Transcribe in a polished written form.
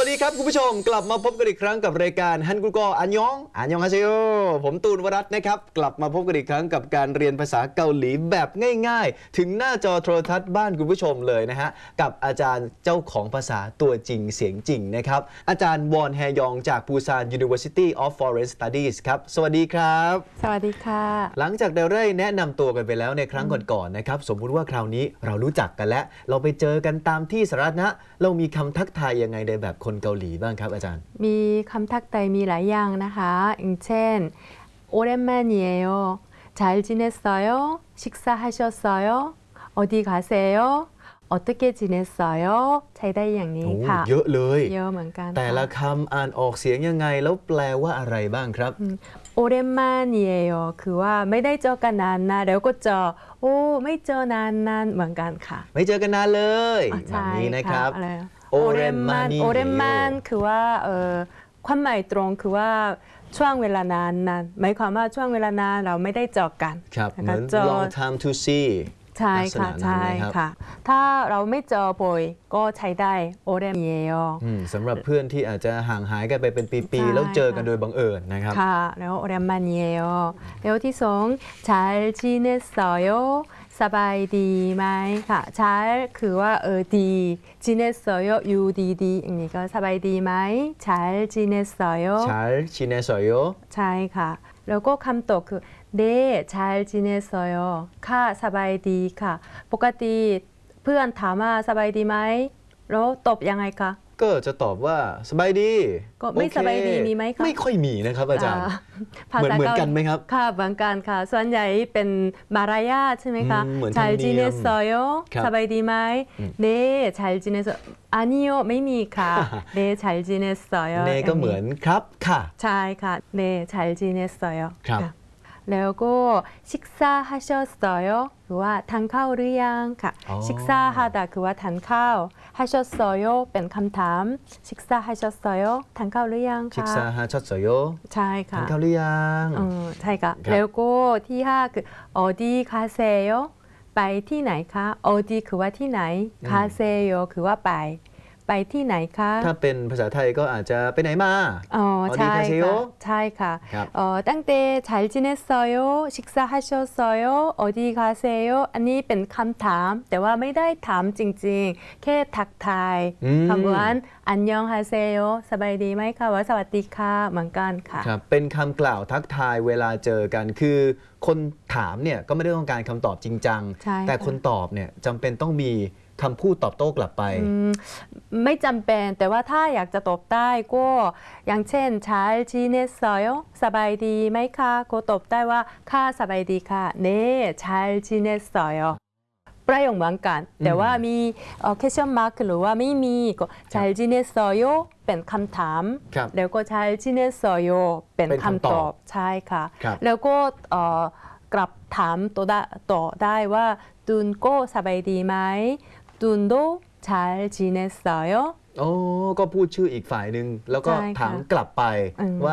วัสดีครับคุณผู้ชมกลับมาพบกันอีกครั้งกับรายการฮันกุกออันยองฮาเซโยผมตูนวรัตน์นะครับกลับมาพบกันอีกครั้งกับการเรียนภาษาเกาหลีแบบง่ายๆถึงหน้าจอโทรทัศน์บ้านคุณผู้ชมเลยนะฮะกับอาจารย์เจ้าของภาษาตัวจริงเสียงจริงนะครับอาจารย์วอนแฮยองจากปูซาน University of Foreign Studies ครับสวัสดีครับสวัสดีค่ะหลังจากได้แนะนำตัวกันไปแล้วในครั้งก่อนๆนะครับสมมุติว่าคราวนี้เรารู้จักกันแล้วเราไปเจอกันตามที่สาธารณะเรามีคำทักทายยังไงในแบบคนเกาหลีบ้างครับอาจารย์มีคำทักทายมีหลายอย่างนะคะอย่างเช่น오랜만이에요 잘 지냈어요 식사하셨어요 어디 가세요 어떻게 지냈어요ใช้ได้อย่างนี้ค่ะเยอะเลยเยอะเหมือนกันแต่ละคำอ่านออกเสียงยังไงแล้วแปลว่าอะไรบ้างครับ 오랜만이에요คือว่าไม่ได้เจอกันนานนะแล้วก็เจอโอ้ไม่เจอนานเหมือนกันค่ะไม่เจอกันนานเลยแบบนี้นะครับโอเรมานคือว่าความหมายตรงคือว่าช่วงเวลานานหมายความว่าช่วงเวลานานเราไม่ได้เจอกันครับเหมือน long time to see ใช่ค่ะใช่ค่ะถ้าเราไม่เจอบ่อยก็ใช้ได้โอเรมเยโอสำหรับเพื่อนที่อาจจะห่างหายกันไปเป็นปีๆแล้วเจอกันโดยบังเอิญนะครับค่ะแล้วโอเรมเยโอแล้วที่สอง잘 지냈어요สบายดีไหมค่ะใช้คือว่าดี지냈어요อยู่ดีๆอย่างนี้ก็สบายดีไหม잘 지냈어요 잘 지냈어요 ใช่ค่ะแล้วก็คำตอบคือ네 잘 지냈어요ค่ะสบายดีค่ะปกติเพื่อนถามว่าสบายดีไหมแล้วตอบยังไงคะก็จะตอบว่าสบายดีก็ไม่สบายดีมีไหมคะไม่ค่อยมีนะครับอาจารย์เหมือนกันไหมครับค่ะเหมือนกันค่ะส่วนใหญ่เป็นมารยาทใช่ไหมคะ잘 지냈어요สบายดีไหม네 잘 지냈어요 아니요ไม่มีค่ะ네 잘 지냈어요 เนก็เหมือนครับค่ะใช่ค่ะ네 잘 지냈어요 ครับแล้วก็식사하셨어요คือว่าทานข้าวหรือยังค่ะ식사하다คือว่าทานข้าว하셨어요เป็นคำถาม식사하셨어요ทานข้าวหรือยังค่ะ 식사하셨어요 ใช่ค่ะทานข้าวหรือยังใช่ค่ะแล้วก็ที่5คือ어디 가세요ไปที่ไหนคะ어디คือว่าที่ไหน가세요คือว่าไปที่ไหนคะถ้าเป็นภาษาไทยก็อาจจะไปไหนมาใช่ค่ะใช่ค่ะตั้งแต่잘 지냈어요 식사하셨어요 어디 가세요อันนี้เป็นคำถามแต่ว่าไม่ได้ถามจริงๆแค่ทักทายคำว่า안녕하세요สบายดีไหมคะว่าสวัสดีค่ะเหมือนกันค่ะครับเป็นคำกล่าวทักทายเวลาเจอกันคือคนถามเนี่ยก็ไม่ได้ต้องการคำตอบจริงจังแต่คนตอบเนี่ยจำเป็นต้องมีคำพูดตอบโต้กลับไปไม่จำเป็นแต่ว่าถ้าอยากจะตอบได้ก็อย่างเช่น잘 지냈어요สบายดีไหมคะก็ตอบได้ว่าค่ะสบายดีค่ะ네 잘 지냈어요ประโยคเหมือนกันแต่ว่ามีquestion mark หรือว่าไม่มีก็잘 지냈어요เป็นคำถามแล้วก็잘 지냈어요เป็นคำตอบใช่ค่ะแล้วก็กลับถามต่อได้ว่าตุนก็สบายดีไหม둔도 잘 지냈어요 ก็พูดชื่ออีกฝ่ายหนึ่งแล้วก็ถามกลับไปว่า